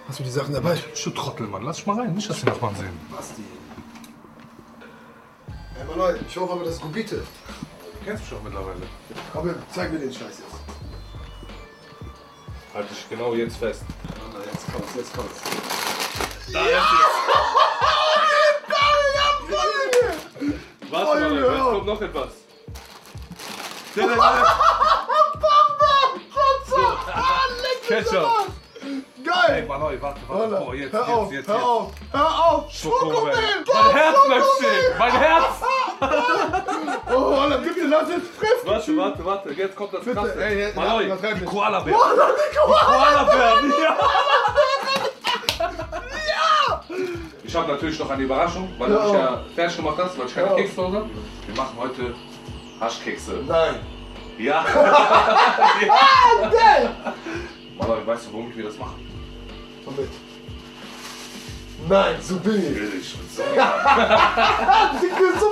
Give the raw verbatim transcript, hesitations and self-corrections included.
Hast du die Sachen dabei? Du Trottel, Mann. Lass dich mal rein. Nicht, dass die Nachbarn sehen. Basti. Hey, Mann, ich hoffe aber, das ist Gubite. Du kennst mich doch mittlerweile. Komm, zeig mir den Scheiß jetzt. Halt dich genau jetzt fest. Na, jetzt kommt's, jetzt kommt's. Da ist es. Warte mal, jetzt kommt noch etwas. Ketchup. Geil! Ey, Mann, warte, warte. Oh, jetzt, hör jetzt, auf, jetzt, hör jetzt. auf, hör auf! Schokomel. Schokomel! Mein Herz bleibt stehen. Mein Herz. Oh, Alter, bitte lass jetzt fressen! Warte, warte, warte. Jetzt kommt das Bitte, Krasse. ey, ey, Maloi, übertreib die nicht. Koala-Bär. Koala, die Koala! Koala-Bär, ja! Ich habe natürlich noch eine Überraschung, weil du mich ja fertig gemacht hast, weil ich keine Kekse habe. Wir machen heute Haschkekse. Nein! Ja! Ah, geil! Maloi, weißt du, womit wir das machen? Womit? Nein, so billig! Billig. So. Dicke